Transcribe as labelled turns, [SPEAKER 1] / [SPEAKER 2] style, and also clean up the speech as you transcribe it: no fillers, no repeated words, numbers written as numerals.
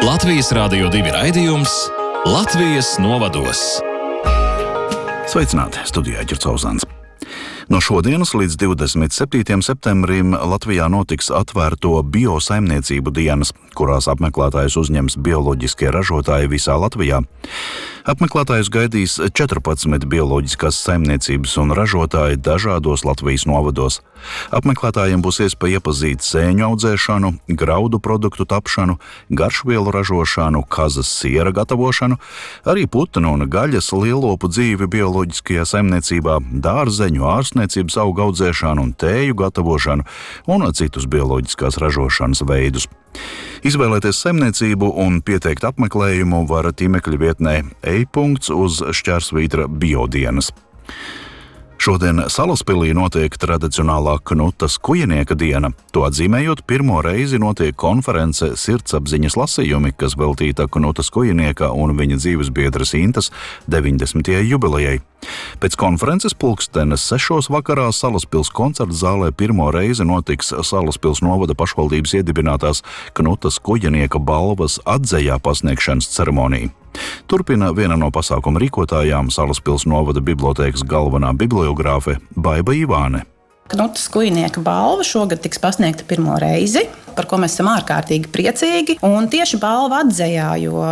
[SPEAKER 1] Latvijas Rādio 2 raidījums Latvijas novados.
[SPEAKER 2] Sveicināti, studijā Ģercauzāns. No šodienas līdz 27. septembrim Latvijā notiks atvērto biosaimniecību dienas, kurās apmeklētājus uzņems bioloģiskie ražotāji visā Latvijā. Apmeklētājus gaidīs 14 bioloģiskās saimniecības un ražotāji dažādos Latvijas novados. Apmeklētājiem būs iespēja iepazīt sēņu audzēšanu, graudu produktu tapšanu, garšvielu ražošanu, kazas siera gatavošanu, arī putnu un gaļas lielopu dzīvi bioloģiskajā saimniecībā, dārzeņu, ārstniecības augu audzēšanu un tēju gatavošanu un citus bioloģiskās ražošanas veidus. Izvēlēties saimniecību un pieteikt apmeklējumu var tīmekļa vietnē e.uz/biodienas. Šodien Salaspilī notiek tradicionālā Knuta skujinieka diena. To atzīmējot, pirmo reizi notiek konference Sirdsapziņas lasījumi, kas veltīta Knuta skujinieka un viņa dzīvesbiedres Intas 90. jubilejai. Pēc konferences 6:00 vakarā Salaspils koncerta zālē pirmo reizi notiks Salaspils novada pašvaldības iedibinātās Knuta skujinieka balvas atzejā pasniegšanas ceremonija. Turpina viena no pasākuma rīkotājām Salaspils novada bibliotēkas galvenā bibliogrāfe Baiba Ivāne.
[SPEAKER 3] Knuta skujinieka balva šogad tiks pasniegta pirmo reizi, par ko mēs esam ārkārtīgi priecīgi. Un tieši balva atzejā, jo